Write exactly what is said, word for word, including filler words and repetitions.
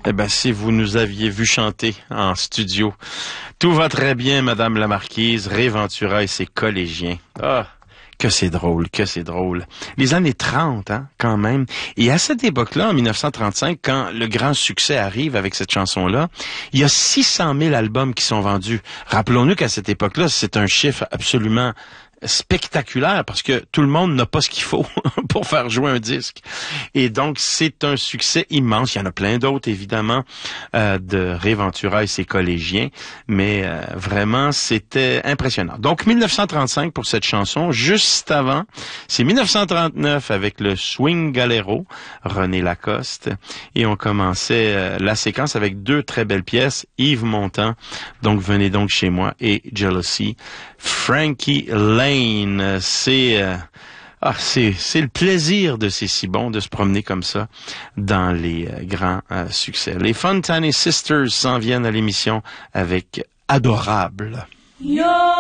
Eh ben, si vous nous aviez vu chanter en studio. Tout va très bien, Madame la Marquise, Ray Ventura et ses collégiens. Ah, que c'est drôle, que c'est drôle. Les années trente, hein, quand même. Et à cette époque-là, en mille neuf cent trente-cinq, quand le grand succès arrive avec cette chanson-là, il y a six cent mille albums qui sont vendus. Rappelons-nous qu'à cette époque-là, c'est un chiffre absolument spectaculaire parce que tout le monde n'a pas ce qu'il faut pour faire jouer un disque. Et donc, c'est un succès immense. Il y en a plein d'autres, évidemment, euh, de Ray Ventura et ses collégiens, mais euh, vraiment, c'était impressionnant. Donc, mille neuf cent trente-cinq pour cette chanson. Juste avant, c'est mille neuf cent trente-neuf avec le Swing Galero, René Lacoste, et on commençait euh, la séquence avec deux très belles pièces, Yves Montand, donc Venez donc chez moi, et Jealousy. Frankie Lane, c'est euh, ah c'est c'est le plaisir de C'est si bon de se promener comme ça dans les euh, grands euh, succès. Les Fontana Sisters s'en viennent à l'émission avec Adorable. Yo!